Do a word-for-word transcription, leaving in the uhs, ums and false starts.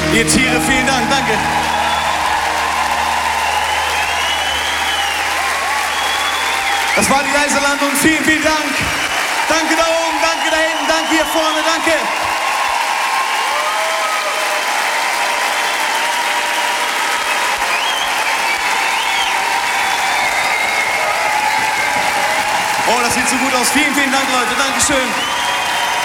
Ihr Tiere, vielen Dank, danke. Das war die Reiselandung, vielen, vielen Dank. Danke da oben, danke da hinten, danke hier vorne, danke. Oh, das sieht so gut aus. Vielen, vielen Dank, Leute. Dankeschön.